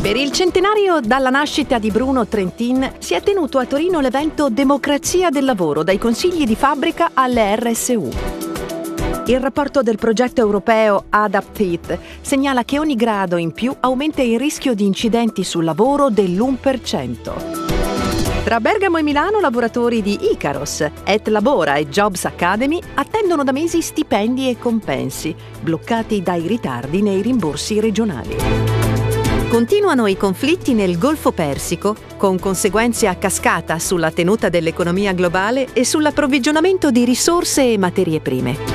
Per il centenario dalla nascita di Bruno Trentin si è tenuto a Torino l'evento Democrazia del lavoro, dai consigli di fabbrica alle RSU. Il rapporto del progetto europeo ADAPT segnala che ogni grado in più aumenta il rischio di incidenti sul lavoro dell'1%. Tra Bergamo e Milano, lavoratori di Icaros, Et Labora e Jobs Academy attendono da mesi stipendi e compensi, bloccati dai ritardi nei rimborsi regionali. Continuano i conflitti nel Golfo Persico, con conseguenze a cascata sulla tenuta dell'economia globale e sull'approvvigionamento di risorse e materie prime.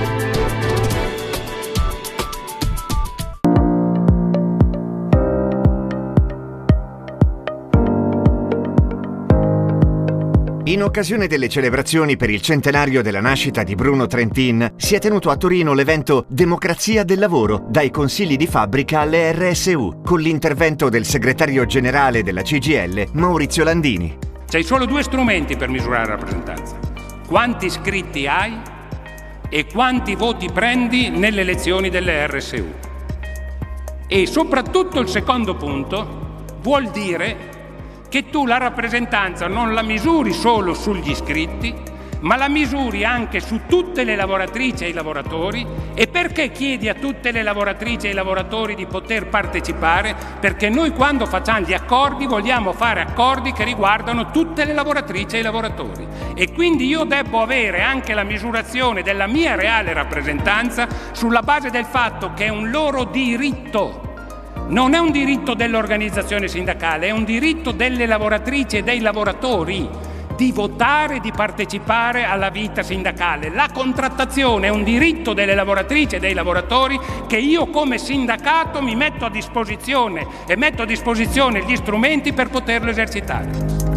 In occasione delle celebrazioni per il centenario della nascita di Bruno Trentin, si è tenuto a Torino l'evento Democrazia del lavoro, dai consigli di fabbrica alle RSU, con l'intervento del segretario generale della CGIL, Maurizio Landini. C'hai solo due strumenti per misurare la rappresentanza: quanti iscritti hai e quanti voti prendi nelle elezioni delle RSU. E soprattutto il secondo punto vuol dire che tu la rappresentanza non la misuri solo sugli iscritti, ma la misuri anche su tutte le lavoratrici e i lavoratori. E perché chiedi a tutte le lavoratrici e i lavoratori di poter partecipare? Perché noi quando facciamo gli accordi vogliamo fare accordi che riguardano tutte le lavoratrici e i lavoratori. E quindi io debbo avere anche la misurazione della mia reale rappresentanza sulla base del fatto che è un loro diritto. Non è un diritto dell'organizzazione sindacale, è un diritto delle lavoratrici e dei lavoratori di votare e di partecipare alla vita sindacale. La contrattazione è un diritto delle lavoratrici e dei lavoratori che io come sindacato mi metto a disposizione e metto a disposizione gli strumenti per poterlo esercitare.